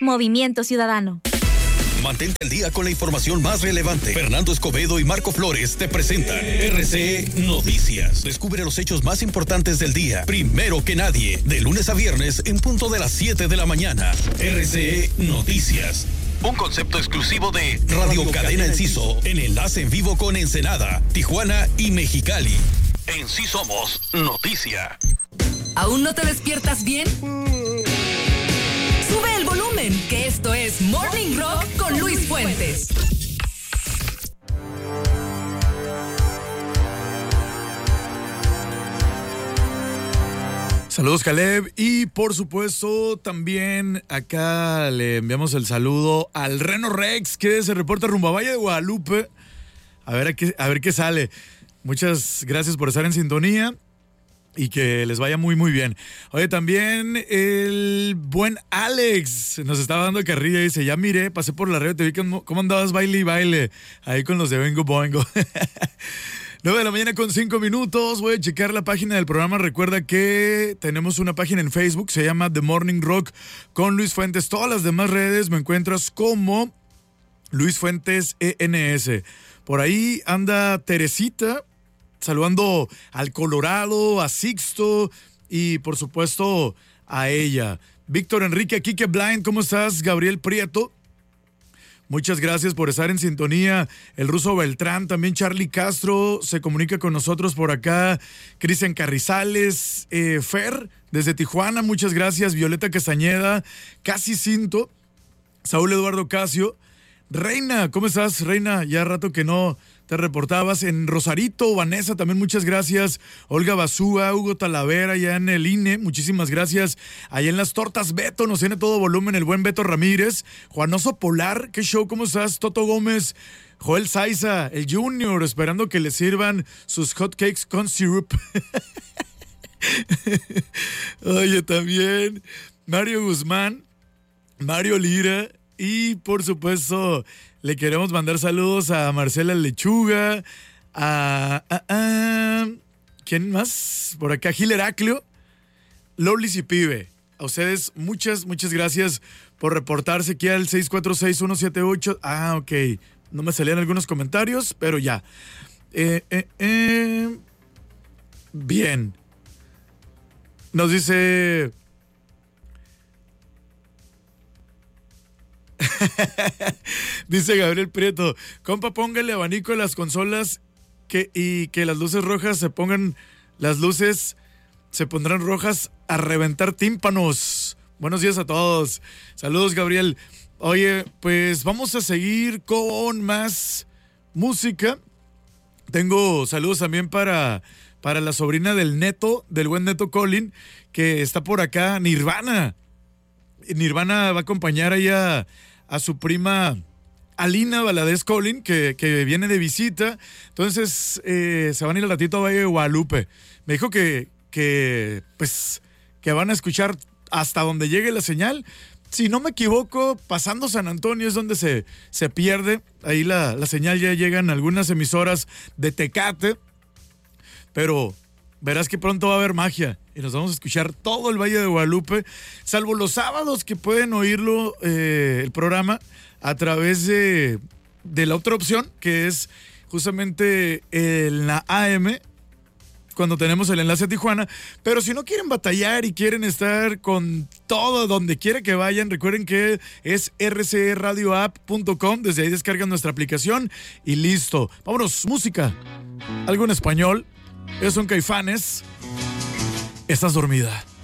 Movimiento Ciudadano. Mantente al día con la información más relevante. Fernando Escobedo y Marco Flores te presentan RCE Noticias. Descubre los hechos más importantes del día, primero que nadie, de lunes a viernes en punto de las 7 de la mañana. RCE Noticias. Un concepto exclusivo de Radio Cadena Enciso, en enlace en vivo con Ensenada, Tijuana y Mexicali. En Sí Somos Noticia. ¿Aún no te despiertas bien? Sube el volumen, que esto es Morning Rock con Luis Fuentes. Saludos, Caleb, y por supuesto también acá le enviamos el saludo al Reno Rex, que se reporta rumbo a Valle de Guadalupe. A ver qué sale. Muchas gracias por estar en sintonía y que les vaya muy muy bien. Oye, también el buen Alex nos estaba dando carrilla y dice, ya miré, pasé por la red, te vi cómo andabas baile y baile ahí con los de Vengo Boingo. 9 de la mañana con 5 minutos. Voy a checar la página del programa. Recuerda que tenemos una página en Facebook, se llama The Morning Rock con Luis Fuentes. Todas las demás redes me encuentras como Luis Fuentes ENS. Por ahí anda Teresita saludando al Colorado, a Sixto y por supuesto a ella. Víctor Enrique, Kike Blind, ¿cómo estás? Gabriel Prieto, muchas gracias por estar en sintonía. El Ruso Beltrán, también Charlie Castro se comunica con nosotros por acá. Cristian Carrizales, Fer desde Tijuana, muchas gracias. Violeta Castañeda, Casi Cinto, Saúl Eduardo Casio. Reina, ¿cómo estás, Reina? Ya rato que no te reportabas. En Rosarito, Vanessa, también muchas gracias. Olga Basúa, Hugo Talavera, ya en el INE, muchísimas gracias. Allá en las tortas Beto, nos tiene todo volumen el buen Beto Ramírez. Juanoso Polar, ¿qué show? ¿Cómo estás? Toto Gómez, Joel Saiza, el Junior, esperando que le sirvan sus hotcakes con syrup. Oye, también Mario Guzmán, Mario Lira. Y por supuesto, le queremos mandar saludos a Marcela Lechuga, ¿quién más? Por acá, Gil Heraclio, Lolis y Pibe. A ustedes, muchas gracias por reportarse aquí al 646-178. Ok. No me salían algunos comentarios, pero ya. Bien. Nos dice... Dice Gabriel Prieto, compa, póngale abanico a las consolas y que las luces rojas las luces se pondrán rojas a reventar tímpanos. Buenos días a todos. Saludos, Gabriel. Oye, pues vamos a seguir con más música. Tengo saludos también para la sobrina del Neto, del buen Neto Colin, que está por acá, Nirvana. Nirvana va a acompañar allá a su prima Alina Valadez Colin, que viene de visita. Entonces se van a ir al ratito a Valle de Guadalupe. Me dijo que van a escuchar hasta donde llegue la señal. Si no me equivoco, pasando San Antonio es donde se pierde. Ahí la señal ya llega en algunas emisoras de Tecate. Pero verás que pronto va a haber magia y nos vamos a escuchar todo el Valle de Guadalupe, salvo los sábados que pueden oírlo el programa a través de la otra opción, que es justamente en la AM, cuando tenemos el enlace a Tijuana. Pero si no quieren batallar y quieren estar con todo donde quiera que vayan, recuerden que es rcradioapp.com. Desde ahí descargan nuestra aplicación y listo. Vámonos, música, algo en español. Ellos son Caifanes. Estás dormida.